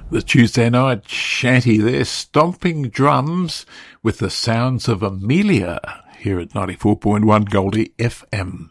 The Tuesday night shanty there, stomping drums with the sounds of Amelia here at 94.1 Goldie FM.